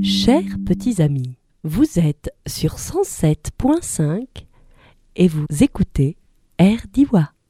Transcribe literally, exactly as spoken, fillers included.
Chers petits amis, vous êtes sur cent sept point cinq et vous écoutez R D I W A.